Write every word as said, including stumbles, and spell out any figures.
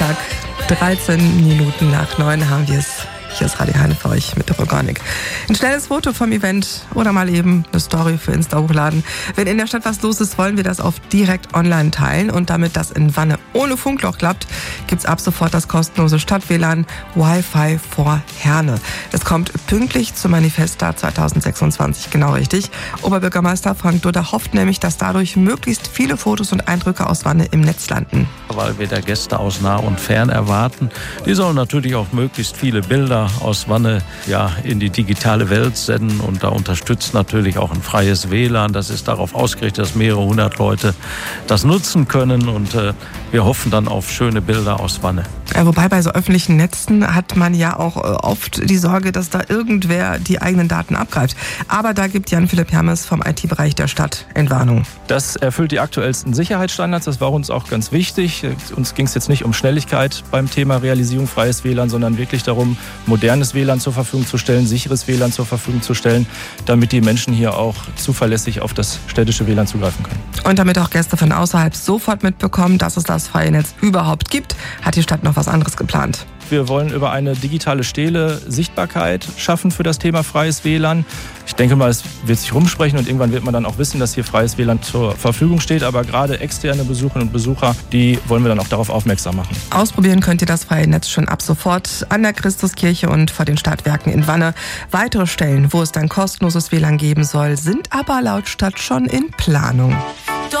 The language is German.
Donnerstag, dreizehn Minuten nach neun haben wir es. Hier ist Radio Herne für euch mit der Organic. Ein schnelles Foto vom Event oder mal eben eine Story für Insta hochladen. Wenn in der Stadt was los ist, wollen wir das auf direkt online teilen. Und damit das in Wanne ohne Funkloch klappt, gibt's ab sofort das kostenlose Stadt-W L A N Wi-Fi for Herne. Es kommt pünktlich zum Manifesttag zwanzig sechsundzwanzig genau richtig. Oberbürgermeister Frank Dudder hofft nämlich, dass dadurch möglichst viele Fotos und Eindrücke aus Wanne im Netz landen. Weil wir da Gäste aus nah und fern erwarten. Die sollen natürlich auch möglichst viele Bilder aus Wanne ja, in die digitale Welt senden, und da unterstützt natürlich auch ein freies W L A N. Das ist darauf ausgerichtet, dass mehrere hundert Leute das nutzen können, und äh, wir hoffen dann auf schöne Bilder aus Wanne. Ja, wobei bei so öffentlichen Netzen hat man ja auch oft die Sorge, dass da irgendwer die eigenen Daten abgreift. Aber da gibt Jan-Philipp Hermes vom I T-Bereich der Stadt Entwarnung. Das erfüllt die aktuellsten Sicherheitsstandards. Das war uns auch ganz wichtig. Uns ging es jetzt nicht um Schnelligkeit beim Thema Realisierung freies W L A N, sondern wirklich darum, modernes W L A N zur Verfügung zu stellen, sicheres W L A N zur Verfügung zu stellen, damit die Menschen hier auch zuverlässig auf das städtische W L A N zugreifen können. Und damit auch Gäste von außerhalb sofort mitbekommen, dass es das freie Netz überhaupt gibt, hat die Stadt noch was anderes geplant. Wir wollen über eine digitale Stele Sichtbarkeit schaffen für das Thema freies W L A N. Ich denke mal, es wird sich rumsprechen, und irgendwann wird man dann auch wissen, dass hier freies W L A N zur Verfügung steht. Aber gerade externe Besucherinnen und Besucher, die wollen wir dann auch darauf aufmerksam machen. Ausprobieren könnt ihr das freie Netz schon ab sofort an der Christuskirche und vor den Stadtwerken in Wanne. Weitere Stellen, wo es dann kostenloses W L A N geben soll, sind aber laut Stadt schon in Planung.